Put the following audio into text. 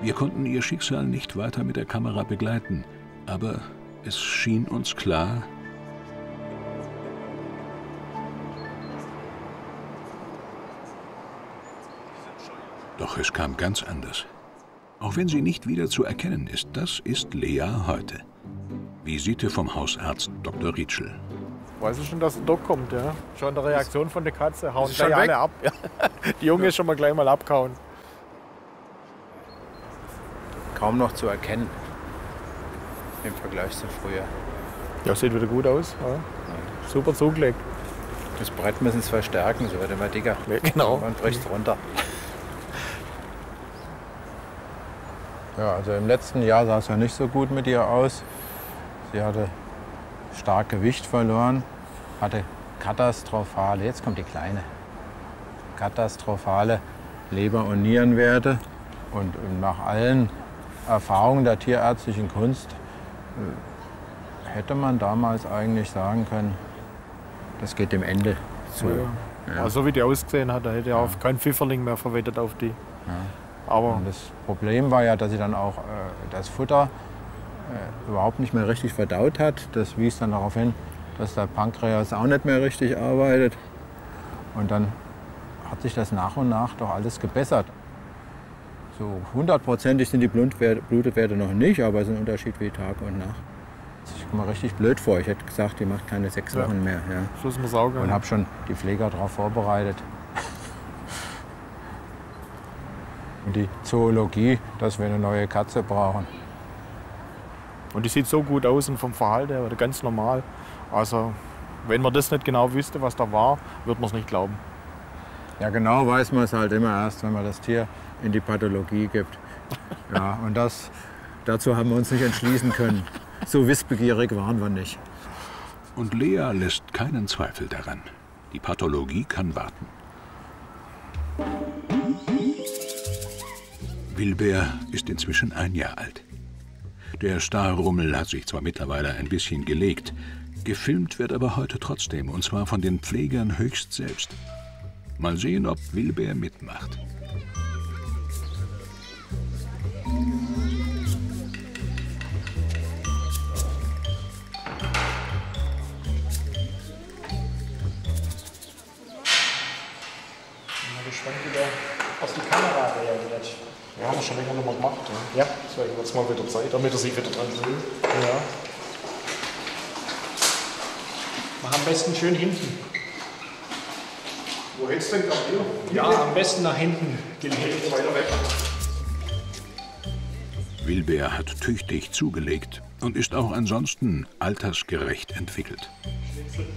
Wir konnten ihr Schicksal nicht weiter mit der Kamera begleiten, aber es schien uns klar, doch es kam ganz anders. Auch wenn sie nicht wieder zu erkennen ist, das ist Lea heute. Visite vom Hausarzt Dr. Rietschel. Weiß ich schon, dass der Doc kommt, ja. Schon der Reaktion von der Katze, hauen ist gleich schon alle weg? ab. Ja. Die Junge ist schon mal gleich mal abgehauen. Kaum noch zu erkennen im Vergleich zu früher. Ja, sieht wieder gut aus. Ja. Super zugelegt. Das Brett müssen es verstärken, so wird immer dicker. Ja, genau. Man bricht es runter. Ja, also im letzten Jahr sah es ja nicht so gut mit ihr aus. Sie hatte stark Gewicht verloren, hatte katastrophale, jetzt kommt die Kleine, katastrophale Leber- und Nierenwerte. Und nach allen Erfahrungen der tierärztlichen Kunst hätte man damals eigentlich sagen können, das geht dem Ende zu. Ja. Ja. Also wie die ausgesehen hat, da hätte er auf keinen Pfifferling mehr verwettet auf die. Ja. Aber Und das Problem war ja, dass sie dann auch das Futter überhaupt nicht mehr richtig verdaut hat. Das wies dann darauf hin, dass der Pankreas auch nicht mehr richtig arbeitet. Und dann hat sich das nach und nach doch alles gebessert. So 100%ig sind die Blutwerte noch nicht, aber es ist ein Unterschied wie Tag und Nacht. Ich komme mir richtig blöd vor. Ich hätte gesagt, die macht keine 6 Wochen mehr. Ja. Schluss muss saugen. Und habe schon die Pfleger darauf vorbereitet. Und die Zoologie, dass wir eine neue Katze brauchen. Und die sieht so gut aus und vom Verhalten her oder ganz normal. Also wenn man das nicht genau wüsste, was da war, würde man es nicht glauben. Ja, genau weiß man es halt immer erst, wenn man das Tier in die Pathologie gibt. Ja, und dazu haben wir uns nicht entschließen können. So wissbegierig waren wir nicht. Und Lea lässt keinen Zweifel daran. Die Pathologie kann warten. Wilbert ist inzwischen 1 Jahr alt. Der Starrummel hat sich zwar mittlerweile ein bisschen gelegt, gefilmt wird aber heute trotzdem, und zwar von den Pflegern höchst selbst. Mal sehen, ob Wilbert mitmacht. Gespannt, wie der auf die Kamera reagiert. Ja, haben wir schon länger nicht mehr gemacht. Ja. Deswegen wird es mal wieder Zeit, damit er sich wieder dran fühlt. Ja. Mach am besten schön hinten. Wo hättest du denn gerade hier? Ja, am besten nach hinten. Geht weiter weg. Wilbert hat tüchtig zugelegt und ist auch ansonsten altersgerecht entwickelt.